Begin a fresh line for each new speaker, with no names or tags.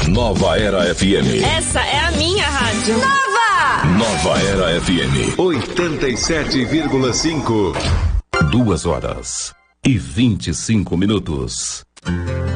Nova Era FM.
Essa é a minha rádio.
Nova Era FM 87,5. 2h25.